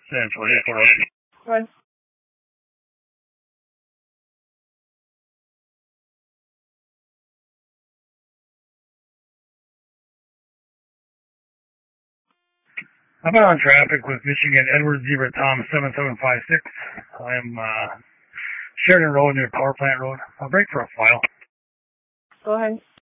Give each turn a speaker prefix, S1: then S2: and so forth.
S1: Central, 840.
S2: Go ahead.
S1: I'm out on traffic with Michigan Edward Zebra Tom 7756. I'm Sheridan Road near Power Plant Road. I'll break for a file.
S2: Go ahead.